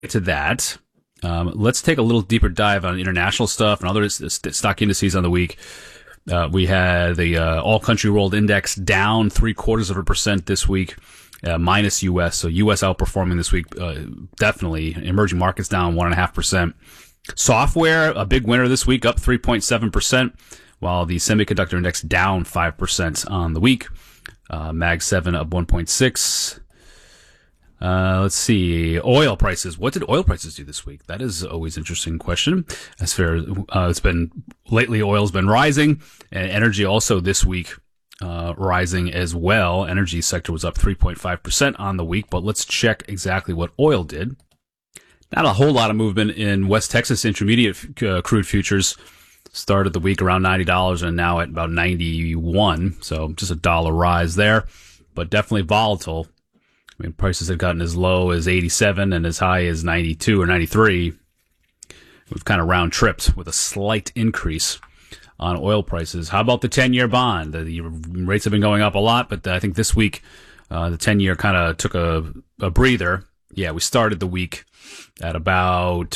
To that, let's take a little deeper dive on international stuff and other stock indices on the week. We had the All Country World Index down 0.75% this week, minus U.S. So U.S. outperforming this week, definitely. Emerging markets down 1.5%. Software, a big winner this week, up 3.7%, while the semiconductor index down 5% on the week. Mag 7 up 1.6%. Let's see. Oil prices. What did oil prices do this week? That is always an interesting question. As fair, lately oil's been rising, and energy also this week, rising as well. Energy sector was up 3.5% on the week, but let's check exactly what oil did. Not a whole lot of movement in West Texas Intermediate crude futures. Started the week around $90 and now at about 91. So just a dollar rise there, but definitely volatile. I mean, prices have gotten as low as 87 and as high as 92 or 93. We've kind of round tripped with a slight increase on oil prices. How about the 10-year bond? The rates have been going up a lot, but I think this week the 10-year kind of took a breather. Yeah, we started the week at about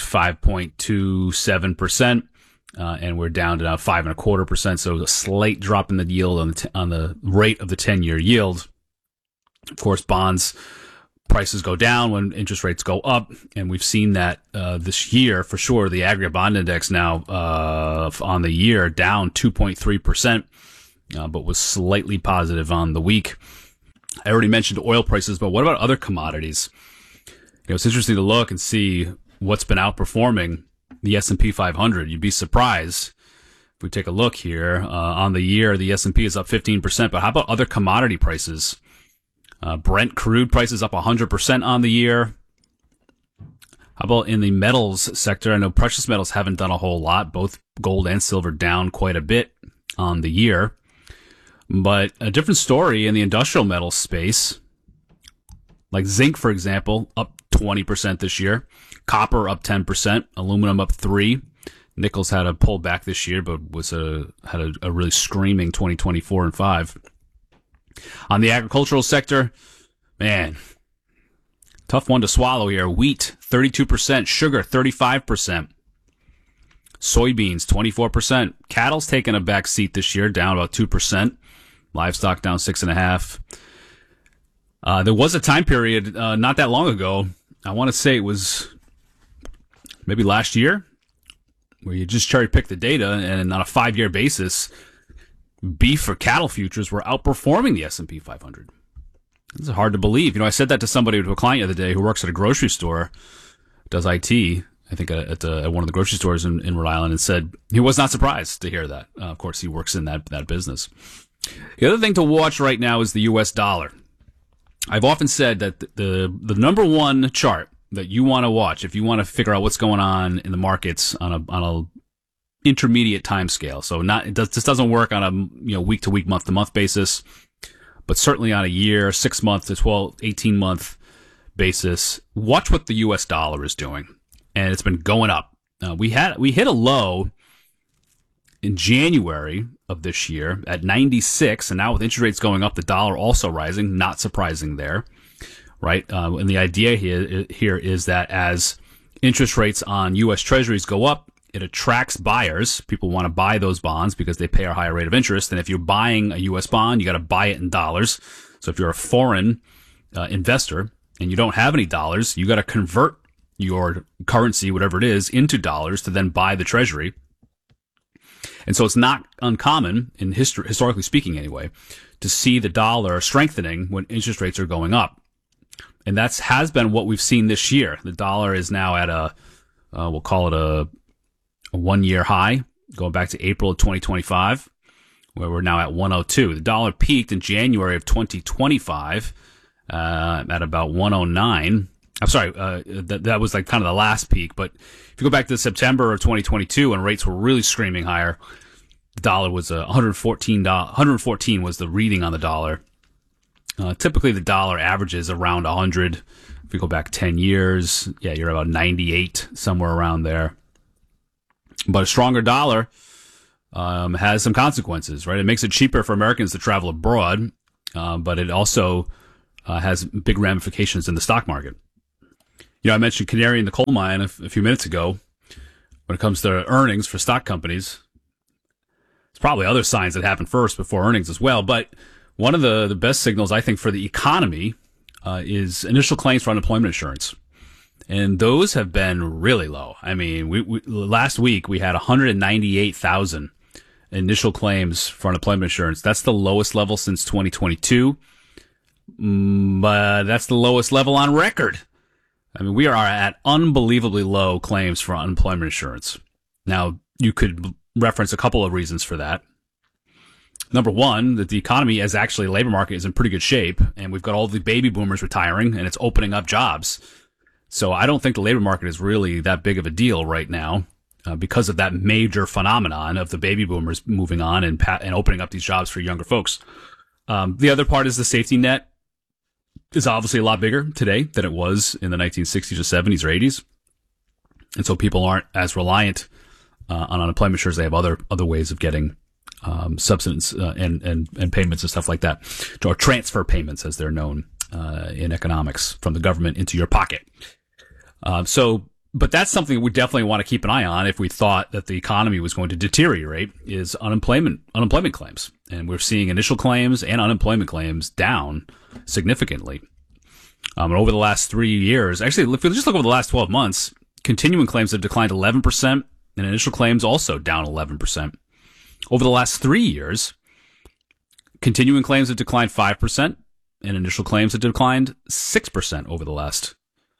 5.27%, and we're down to now 5.25%. So a slight drop in the yield on the rate of the 10-year yield. Of course, bonds prices go down when interest rates go up, and we've seen that this year for sure. The aggregate bond index now on the year down 2.3%, but was slightly positive on the week. I already mentioned oil prices, but what about other commodities? It's interesting to look and see what's been outperforming the S&P 500. You'd be surprised. If we take a look here on the year, the S&P is up 15%, but how about other commodity prices? Brent crude prices up 100% on the year. How about in the metals sector? I know precious metals haven't done a whole lot. Both gold and silver down quite a bit on the year. But a different story in the industrial metals space. Like zinc, for example, up 20% this year. Copper up 10%. Aluminum up 3%. Nickels had a pullback this year, but had a really screaming 2024 and 5. On the agricultural sector, man, tough one to swallow here. Wheat, 32%. Sugar, 35%. Soybeans, 24%. Cattle's taken a back seat this year, down about 2%. Livestock down 6.5%. There was a time period not that long ago, I want to say it was maybe last year, where you just cherry-pick the data, and on a 5-year basis, beef or cattle futures were outperforming the S&P 500. It's hard to believe. I said that to a client the other day who works at a grocery store, does IT, I think at one of the grocery stores in Rhode Island, and said he was not surprised to hear that. Of course, he works in that business. The other thing to watch right now is the U.S. dollar. I've often said that the number one chart that you want to watch if you want to figure out what's going on in the markets on a intermediate time scale. So this doesn't work on a week to week, month to month basis, but certainly on a year, 6 month to 12, 18 month basis. Watch what the U.S. dollar is doing, and it's been going up. We hit a low in January of this year at 96, and now with interest rates going up, the dollar also rising. Not surprising there, right? And the idea here is that as interest rates on U.S. Treasuries go up, it attracts buyers. People want to buy those bonds because they pay a higher rate of interest. And if you're buying a U.S. bond, you got to buy it in dollars. So if you're a foreign investor and you don't have any dollars, you got to convert your currency, whatever it is, into dollars to then buy the Treasury. And so it's not uncommon, in historically speaking anyway, to see the dollar strengthening when interest rates are going up. And that has been what we've seen this year. The dollar is now at we'll call it a 1-year high, going back to April of 2025, where we're now at 102. The dollar peaked in January of 2025 at about 109. I'm sorry, that was like kind of the last peak. But if you go back to September of 2022, when rates were really screaming higher, the dollar was 114. 114 was the reading on the dollar. Typically, the dollar averages around 100. If you go back 10 years, yeah, you're about 98, somewhere around there. But a stronger dollar has some consequences, right? It makes it cheaper for Americans to travel abroad, but it also has big ramifications in the stock market. I mentioned canary in the coal mine a few minutes ago. When it comes to earnings for stock companies, it's probably other signs that happen first before earnings as well. But one of the best signals, I think, for the economy is initial claims for unemployment insurance. And those have been really low. I mean, we last week we had 198,000 initial claims for unemployment insurance. That's the lowest level since 2022. But that's the lowest level on record. I mean, we are at unbelievably low claims for unemployment insurance. Now, you could reference a couple of reasons for that. Number one, that the economy as actually labor market is in pretty good shape, and we've got all the baby boomers retiring, and it's opening up jobs. So I don't think the labor market is really that big of a deal right now because of that major phenomenon of the baby boomers moving on and opening up these jobs for younger folks. The other part is the safety net is obviously a lot bigger today than it was in the 1960s or 70s or 80s. And so people aren't as reliant on unemployment insurance. They have other ways of getting subsistence and payments and stuff like that, or transfer payments as they're known in economics, from the government into your pocket. But that's something we definitely want to keep an eye on if we thought that the economy was going to deteriorate, is unemployment claims. And we're seeing initial claims and unemployment claims down significantly. And over the last 3 years, actually, if we just look over the last 12 months, continuing claims have declined 11%, and initial claims also down 11%. Over the last 3 years, continuing claims have declined 5%, and initial claims have declined 6% over the last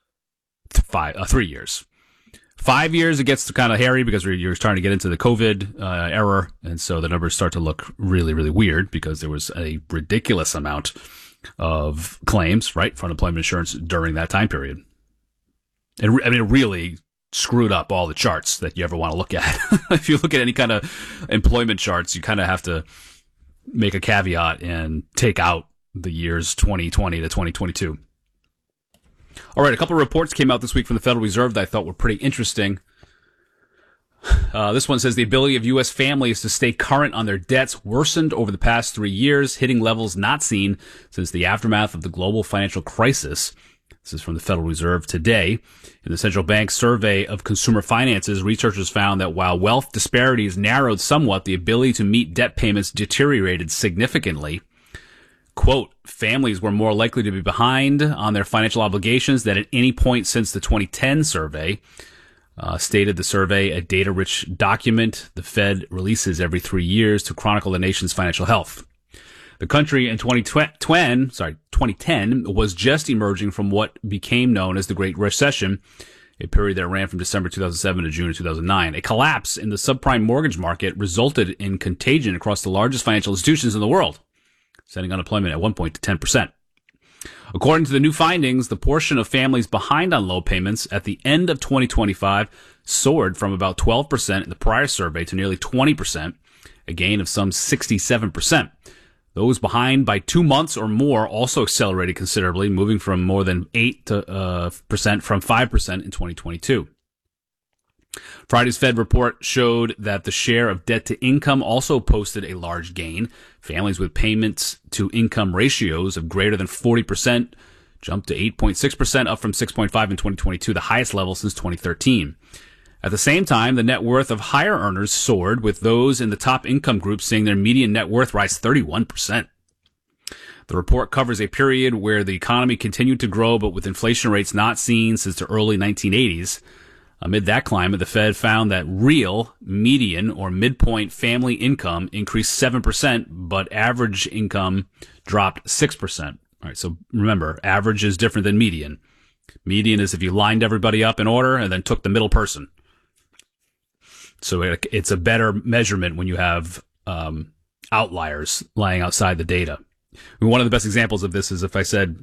3 years. 5 years, it gets kind of hairy because you're starting to get into the COVID era, and so the numbers start to look really, really weird because there was a ridiculous amount of claims, right, for unemployment insurance during that time period. It really screwed up all the charts that you ever want to look at. If you look at any kind of employment charts, you kind of have to make a caveat and take out the years 2020 to 2022. All right, a couple of reports came out this week from the Federal Reserve that I thought were pretty interesting. This one says the ability of U.S. families to stay current on their debts worsened over the past 3 years, hitting levels not seen since the aftermath of the global financial crisis. This is from the Federal Reserve today. In the central bank's survey of consumer finances, researchers found that while wealth disparities narrowed somewhat, the ability to meet debt payments deteriorated significantly. Quote, families were more likely to be behind on their financial obligations than at any point since the 2010 survey. Stated the survey, a data-rich document the Fed releases every 3 years to chronicle the nation's financial health. The country in 2010 was just emerging from what became known as the Great Recession, a period that ran from December 2007 to June of 2009. A collapse in the subprime mortgage market resulted in contagion across the largest financial institutions in the world, sending unemployment at one point to 10%. According to the new findings, the portion of families behind on loan payments at the end of 2025 soared from about 12% in the prior survey to nearly 20%, a gain of some 67%. Those behind by 2 months or more also accelerated considerably, moving from more than 8% from 5% in 2022. Friday's Fed report showed that the share of debt to income also posted a large gain. Families with payments to income ratios of greater than 40% jumped to 8.6%, up from 6.5% in 2022, the highest level since 2013. At the same time, the net worth of higher earners soared, with those in the top income group seeing their median net worth rise 31%. The report covers a period where the economy continued to grow, but with inflation rates not seen since the early 1980s. Amid that climate, the Fed found that real, median, or midpoint family income increased 7%, but average income dropped 6%. All right, so remember, average is different than median. Median is if you lined everybody up in order and then took the middle person. So it's a better measurement when you have outliers lying outside the data. And one of the best examples of this is if I said,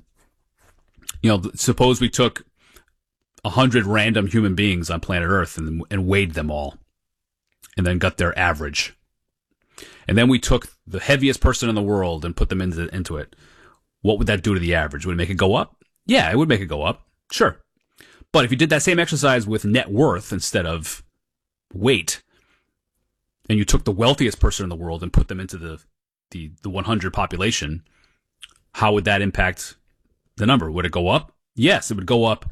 suppose we took 100 random human beings on planet Earth and weighed them all and then got their average. And then we took the heaviest person in the world and put them into it. What would that do to the average? Would it make it go up? Yeah, it would make it go up. Sure. But if you did that same exercise with net worth instead of weight, and you took the wealthiest person in the world and put them into the 100 population, how would that impact the number? Would it go up? Yes, it would go up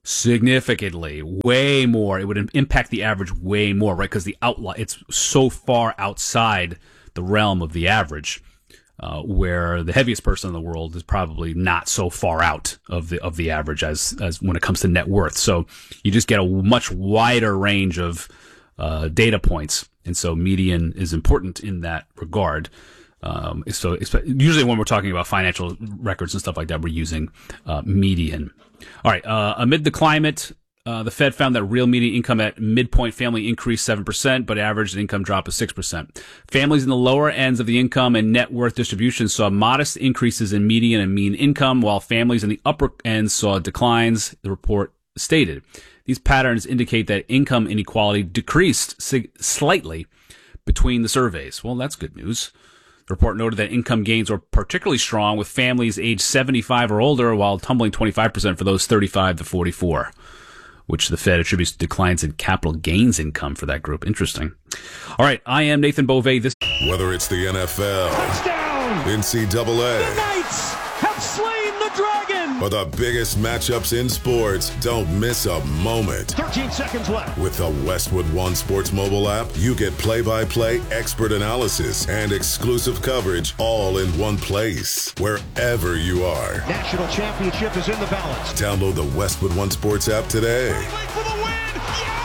significantly, way more. It would impact the average way more, right? Because it's so far outside the realm of the average, where the heaviest person in the world is probably not so far out of the average as when it comes to net worth. So you just get a much wider range of data points, and so median is important in that regard. So usually when we're talking about financial records and stuff like that, we're using median. All right. Amid the climate, the Fed found that real median income at midpoint family increased 7%, but average income dropped of 6%. Families in the lower ends of the income and net worth distribution saw modest increases in median and mean income, while families in the upper ends saw declines, the report stated. These patterns indicate that income inequality decreased slightly between the surveys. Well, that's good news. The report noted that income gains were particularly strong with families aged 75 or older, while tumbling 25% for those 35 to 44, which the Fed attributes to declines in capital gains income for that group. Interesting. All right, I am Nathan Beauvais. Whether it's the NFL, touchdown, NCAA, the Knights have slain the dragon, or the biggest matchups in sports, don't miss a moment. 13 seconds left. With the Westwood One Sports mobile app, you get play-by-play expert analysis and exclusive coverage all in one place, wherever you are. National championship is in the balance. Download the Westwood One Sports app today. For the win!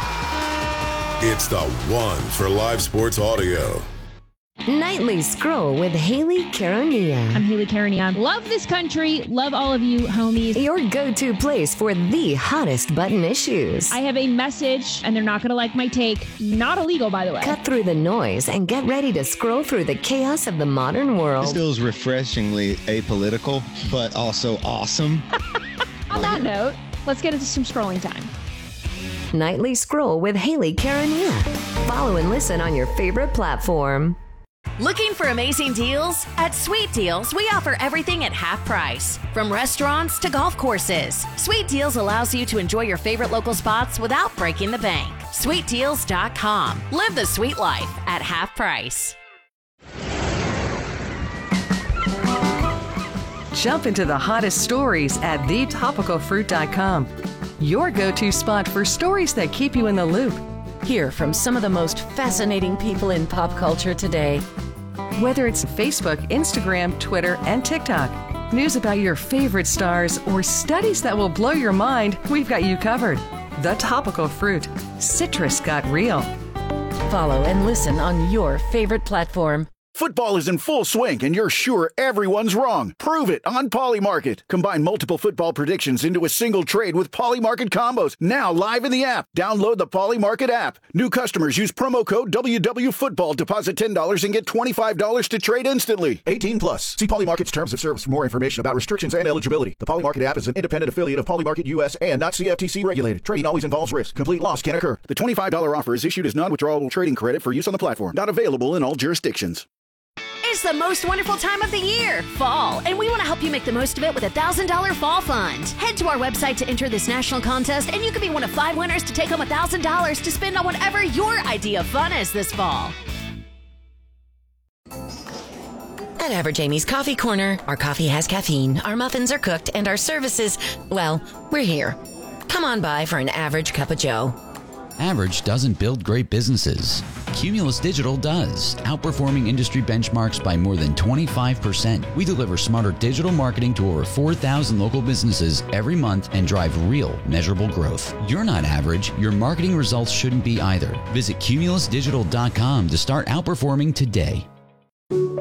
Yeah! It's the one for live sports audio. Nightly Scroll with Haley Caronia. I'm Haley Caronia. Love this country. Love all of you, homies. Your go-to place for the hottest button issues. I have a message, and they're not going to like my take. Not illegal, by the way. Cut through the noise and get ready to scroll through the chaos of the modern world. This feels refreshingly apolitical, but also awesome. On that note, let's get into some scrolling time. Nightly Scroll with Haley Caronia. Follow and listen on your favorite platform. Looking for amazing deals? At Sweet Deals, we offer everything at half price. From restaurants to golf courses, Sweet Deals allows you to enjoy your favorite local spots without breaking the bank. SweetDeals.com. Live the sweet life at half price. Jump into the hottest stories at thetopicalfruit.com. Your go-to spot for stories that keep you in the loop. Hear from some of the most fascinating people in pop culture today. Whether it's Facebook, Instagram, Twitter, and TikTok, news about your favorite stars, or studies that will blow your mind, we've got you covered. The Topical Fruit. Citrus got real. Follow and listen on your favorite platform. Football is in full swing, and you're sure everyone's wrong. Prove it on Polymarket. Combine multiple football predictions into a single trade with Polymarket combos. Now live in the app. Download the Polymarket app. New customers use promo code WWFootball. Deposit $10 and get $25 to trade instantly. 18 plus. See Polymarket's terms of service for more information about restrictions and eligibility. The Polymarket app is an independent affiliate of Polymarket US and not CFTC regulated. Trading always involves risk. Complete loss can occur. The $25 offer is issued as non-withdrawable trading credit for use on the platform. Not available in all jurisdictions. It's the most wonderful time of the year, fall, and we want to help you make the most of it with a $1,000 fall fund. Head to our website to enter this national contest, and you could be one of 5 winners to take home $1,000 to spend on whatever your idea of fun is this fall. At Average Amy's Coffee Corner, our coffee has caffeine, our muffins are cooked, and our services, well, we're here. Come on by for an average cup of joe. Average doesn't build great businesses. Cumulus Digital does, outperforming industry benchmarks by more than 25%. We deliver smarter digital marketing to over 4,000 local businesses every month and drive real, measurable growth. You're not average. Your marketing results shouldn't be either. Visit cumulusdigital.com to start outperforming today.